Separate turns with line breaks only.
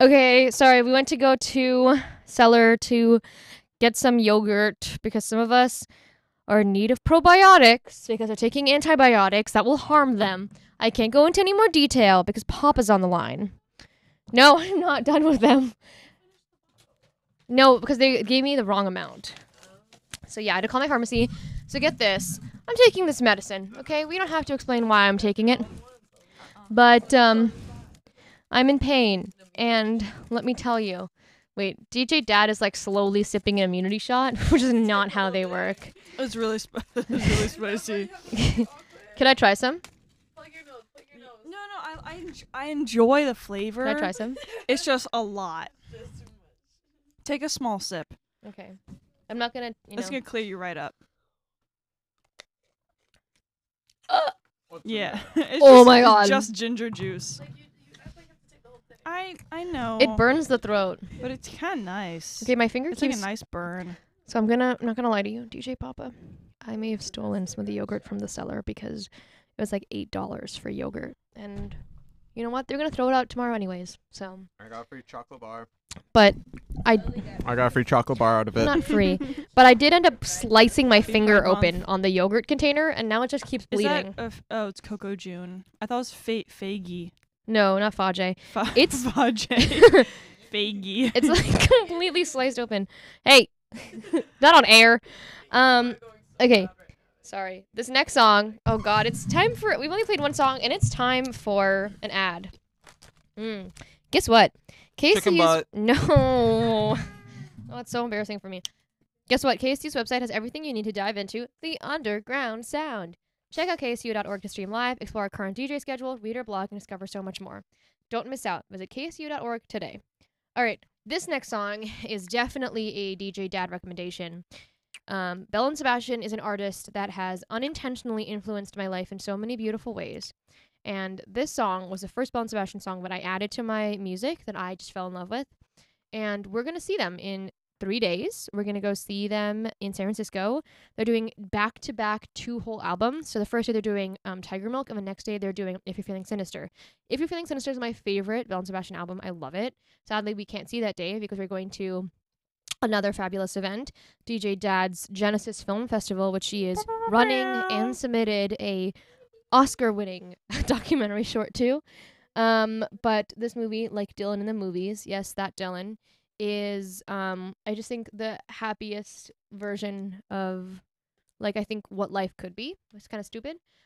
Okay, sorry. We went to go to Cellar to get some yogurt because some of us are in need of probiotics because they're taking antibiotics that will harm them. I can't go into any more detail because Papa's on the line. No, I'm not done with them. No, because they gave me the wrong amount. So yeah, I had to call my pharmacy. So get this. I'm taking this medicine, okay? We don't have to explain why I'm taking it. But I'm in pain. And let me tell you. Wait, DJ Dad is like slowly sipping an immunity shot, which is not how they work.
It's really, really spicy.
Can I try some?
No, I enjoy the flavor.
Can I try some?
It's just a lot. Take a small sip.
Okay. I'm not gonna,
It's gonna clear you right up. Yeah.
Oh my God.
It's just ginger juice. I know.
It burns the throat.
But it's kind of nice.
Okay, my finger
It's
keeps...
like a nice burn.
So I'm not gonna lie to you, DJ Papa. I may have stolen some of the yogurt from the cellar because it was like $8 for yogurt. And you know what? They're gonna throw it out tomorrow anyways. So...
I got a free chocolate bar.
But I
got a free chocolate bar out of it.
not free, but I did end up slicing my finger
Pride Month.
open on the yogurt container, and now it just keeps bleeding.
Oh, it's Coco June. I thought it was Faggy.
No, not Fage. It's
Fajay. Faggy.
It's like completely sliced open. Hey, not on air. Okay. Sorry. This next song. Oh God, it's time for. We've only played one song, and it's time for an ad. Guess what?
Chicken butt.
No. Oh, it's so embarrassing for me. Guess what? KSU's website has everything you need to dive into the underground sound. Check out ksu.org to stream live, explore our current DJ schedule, read our blog, and discover so much more. Don't miss out. Visit ksu.org today. All right. This next song is definitely a DJ Dad recommendation. Belle and Sebastian is an artist that has unintentionally influenced my life in so many beautiful ways. And this song was the first Belle and Sebastian song that I added to my music that I just fell in love with. And we're going to see them in 3 days. We're going to go see them in San Francisco. They're doing back-to-back 2 whole albums. So the first day they're doing Tiger Milk, and the next day they're doing If You're Feeling Sinister. If You're Feeling Sinister is my favorite Belle and Sebastian album. I love it. Sadly, we can't see that day because we're going to another fabulous event, DJ Dad's Genesis Film Festival, which she is running and submitted a Oscar-winning documentary short to. But this movie, like Dylan in the movies, yes, that Dylan, is I just think the happiest version of, like, I think what life could be. It's kind of stupid,